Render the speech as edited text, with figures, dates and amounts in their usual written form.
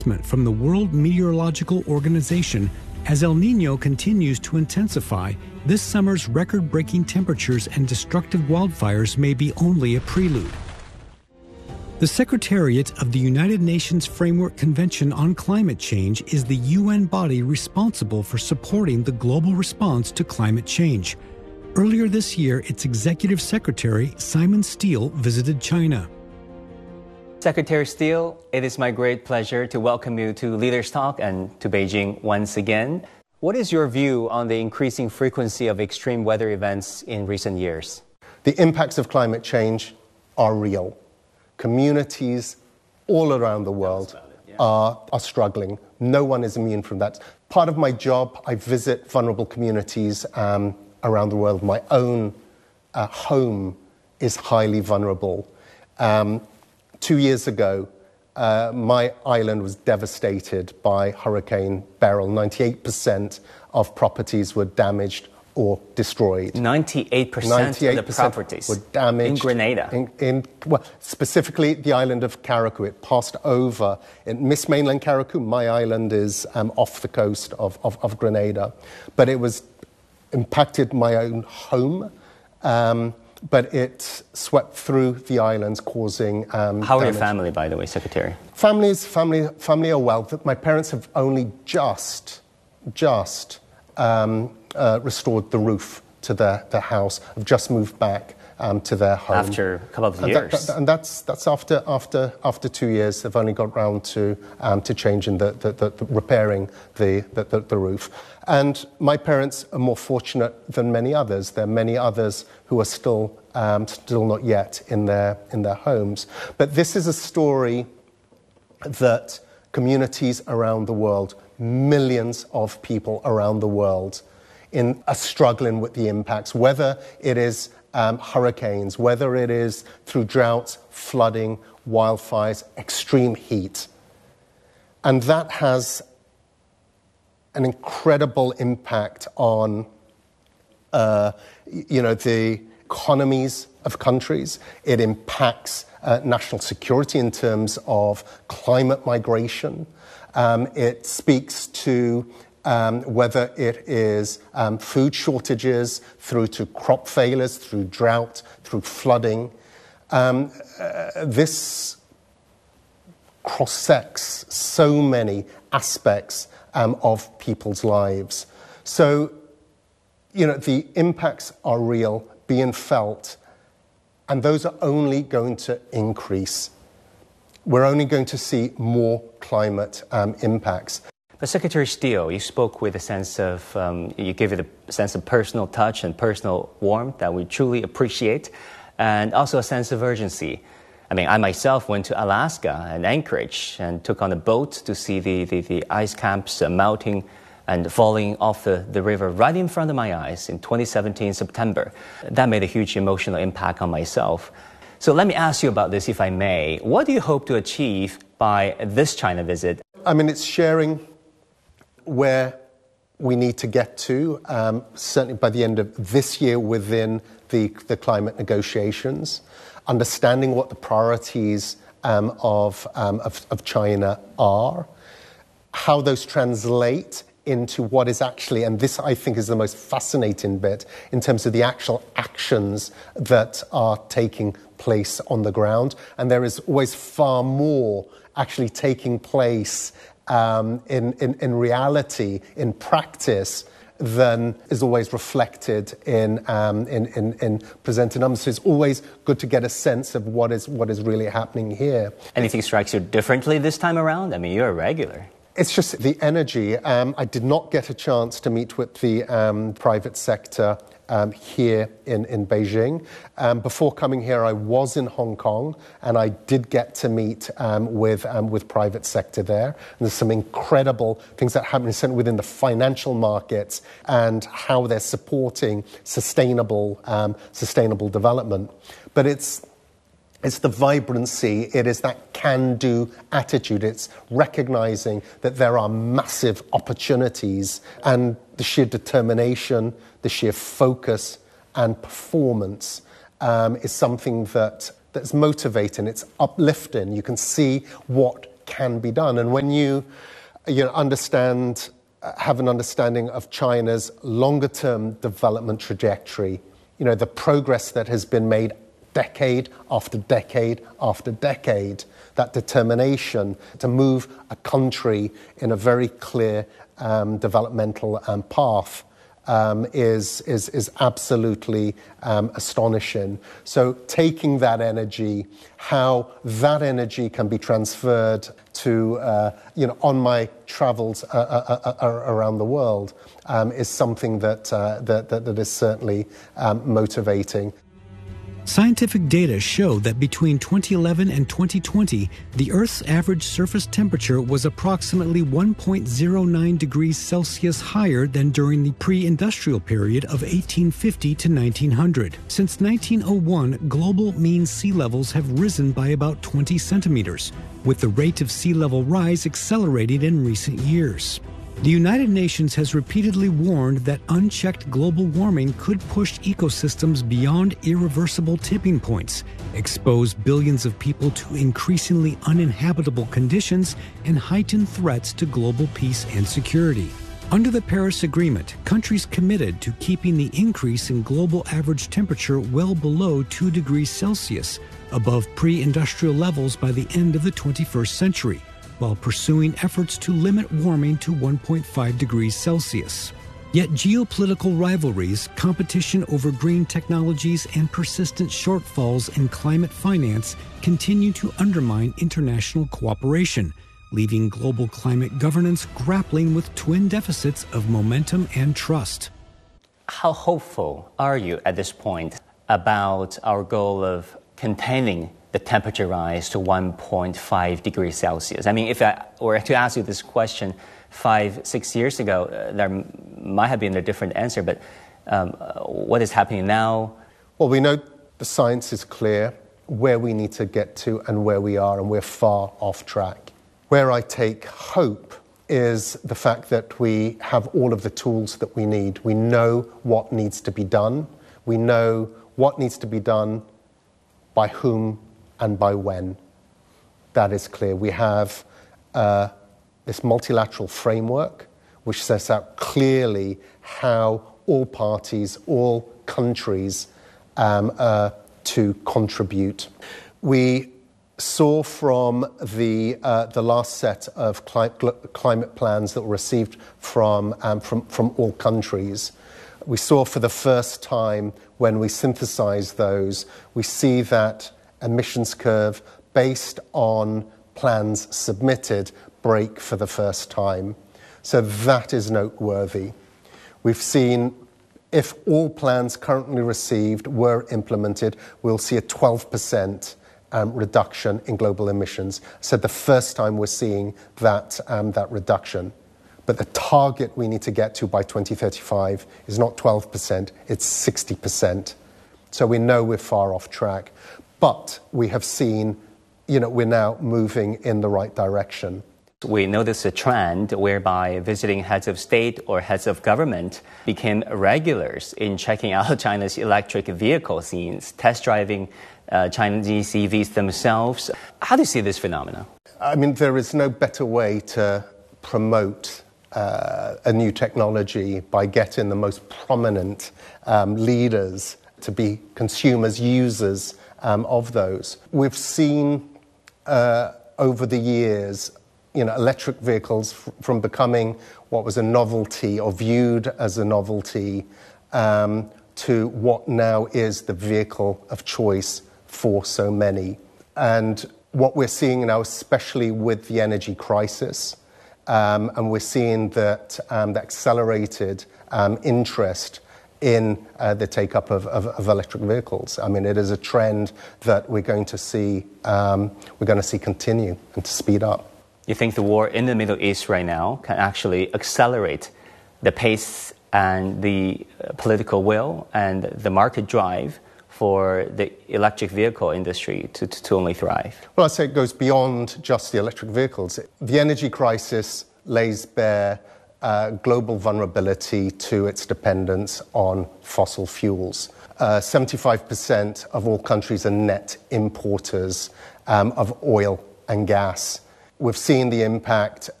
From the World Meteorological Organization, as El Niño continues to intensify, this summer's record-breaking temperatures and destructive wildfires may be only a prelude. The Secretariat of the United Nations Framework Convention on Climate Change is the UN body responsible for supporting the global response to climate change. Earlier this year, its Executive Secretary, Simon Steele, visited China. Secretary Steele, it is my great pleasure to welcome you to Leaders Talk and to Beijing once again. What is your view on the increasing frequency of extreme weather events in recent years? The impacts of climate change are real. Communities all around the world are struggling. No one is immune from that. Part of my job, I visit vulnerable communities around the world. My own home is highly vulnerable. 2 years ago, my island was devastated by Hurricane Beryl. 98% of properties were damaged or destroyed. 98% of the properties were damaged. In Grenada? Well, specifically the island of Carriacou. It passed over. In Miss Mainland Carriacou, my island is off the coast of Grenada. But it was impacted my own home. But it swept through the islands, causing How damage. are your family, by the way, Secretary? Family are well. My parents have only just restored the roof to their house, have just moved back to their home. After a couple of years. And that's after 2 years. They've only got round to changing the repairing the roof. And my parents are more fortunate than many others. There are many others who are still not yet in their homes. But this is a story that communities around the world, millions of people around the world, are struggling with the impacts, whether it is hurricanes, whether it is through droughts, flooding, wildfires, extreme heat. And that has an incredible impact on the economies of countries. It impacts national security in terms of climate migration. It speaks to whether it is food shortages through to crop failures, through drought, through flooding. This cross-sects so many aspects of people's lives. So, the impacts are real, being felt, and those are only going to increase. We're only going to see more climate impacts. But Secretary Steele, you spoke with a sense of, you gave it a sense of personal touch and personal warmth that we truly appreciate, and also a sense of urgency. I mean, I myself went to Alaska and Anchorage and took on a boat to see the ice caps melting and falling off the river right in front of my eyes in 2017 September. That made a huge emotional impact on myself. So let me ask you about this, if I may. What do you hope to achieve by this China visit? I mean, it's sharing where we need to get to, certainly by the end of this year within the climate negotiations, understanding what the priorities of China are, how those translate into what is actually, and this I think is the most fascinating bit, in terms of the actual actions that are taking place on the ground. And there is always far more actually taking place in reality, in practice, than is always reflected in presented numbers. So it's always good to get a sense of what is really happening here. Anything strikes you differently this time around? I mean, you're a regular. It's just the energy. I did not get a chance to meet with the private sector here in Beijing. Before coming here, I was in Hong Kong, and I did get to meet with private sector there. And there's some incredible things that happen certainly within the financial markets and how they're supporting sustainable development. But it's the vibrancy, it is that can-do attitude, it's recognizing that there are massive opportunities, and the sheer determination, the sheer focus and performance is something that's motivating, it's uplifting. You can see what can be done. And when you have an understanding of China's longer-term development trajectory, the progress that has been made decade after decade after decade, that determination to move a country in a very clear developmental path is absolutely astonishing. So taking that energy, how that energy can be transferred to, on my travels around the world is something that is certainly motivating. Scientific data show that between 2011 and 2020, the Earth's average surface temperature was approximately 1.09 degrees Celsius higher than during the pre-industrial period of 1850 to 1900. Since 1901, global mean sea levels have risen by about 20 centimeters, with the rate of sea level rise accelerating in recent years. The United Nations has repeatedly warned that unchecked global warming could push ecosystems beyond irreversible tipping points, expose billions of people to increasingly uninhabitable conditions, and heighten threats to global peace and security. Under the Paris Agreement, countries committed to keeping the increase in global average temperature well below 2 degrees Celsius, above pre-industrial levels by the end of the 21st century, while pursuing efforts to limit warming to 1.5 degrees Celsius. Yet geopolitical rivalries, competition over green technologies, and persistent shortfalls in climate finance continue to undermine international cooperation, leaving global climate governance grappling with twin deficits of momentum and trust. How hopeful are you at this point about our goal of containing the temperature rise to 1.5 degrees Celsius? I mean, if I were to ask you this question 5-6 years ago, there might have been a different answer, but what is happening now? Well, we know the science is clear, where we need to get to and where we are, and we're far off track. Where I take hope is the fact that we have all of the tools that we need. We know what needs to be done. We know what needs to be done, by whom, and by when. That is clear. We have this multilateral framework which sets out clearly how all parties, all countries to contribute. We saw from the last set of climate plans that were received from all countries, we saw for the first time when we synthesized those, we see that emissions curve based on plans submitted break for the first time. So that is noteworthy. We've seen if all plans currently received were implemented, we'll see a 12% reduction in global emissions. So the first time we're seeing that reduction. But the target we need to get to by 2035 is not 12%, it's 60%. So we know we're far off track. But we have seen, we're now moving in the right direction. We notice a trend whereby visiting heads of state or heads of government became regulars in checking out China's electric vehicle scenes, test driving Chinese EVs themselves. How do you see this phenomenon? I mean, there is no better way to promote a new technology by getting the most prominent leaders to be consumers, users of those. We've seen over the years, electric vehicles from becoming what was a novelty or viewed as a novelty to what now is the vehicle of choice for so many. And what we're seeing now, especially with the energy crisis, and we're seeing that the accelerated interest in the take-up of electric vehicles. I mean, it is a trend that we're going to see continue and to speed up. You think the war in the Middle East right now can actually accelerate the pace and the political will and the market drive for the electric vehicle industry to only thrive? Well, I'd say it goes beyond just the electric vehicles. The energy crisis lays bare global vulnerability to its dependence on fossil fuels. 75% of all countries are net importers of oil and gas. We've seen the impact